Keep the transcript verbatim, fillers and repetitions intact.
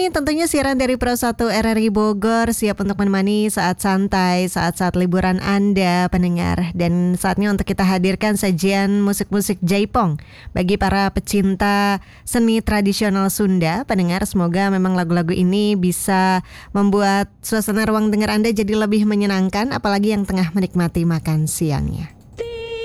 ini tentunya siaran dari Pro satu R R I Bogor siap untuk menemani saat santai, saat-saat liburan Anda pendengar. Dan saatnya untuk kita hadirkan sajian musik-musik Jaipong bagi para pecinta seni tradisional Sunda. Pendengar, semoga memang lagu-lagu ini bisa membuat suasana ruang dengar Anda jadi lebih menyenangkan, apalagi yang tengah menikmati makan siangnya.